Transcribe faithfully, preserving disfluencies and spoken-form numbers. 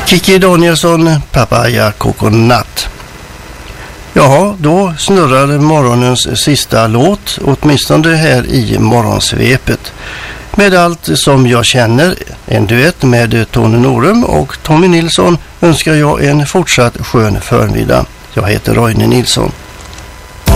Kiki Danielsson, Papaya Coconut. Jaha, då snurrar morgonens sista låt, åtminstone här i morgonsvepet. Med allt som jag känner, en duett med Tony Norum och Tommy Nilsson, önskar jag en fortsatt skön förmiddag. Jag heter Roine Nilsson.